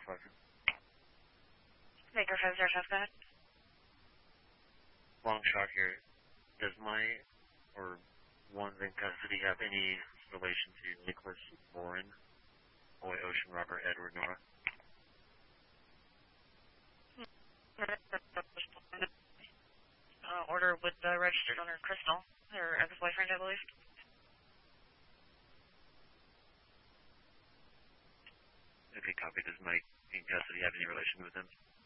5. Baker 505, go ahead. Long shot here. Does my, or one's in custody, have any relation to Nicholas Warren, Boy Ocean, Robert, Edward, Nora? Order with the registered owner, Crystal, her ex-boyfriend, I believe. Okay, copy. Does Mike in custody have any relation with him?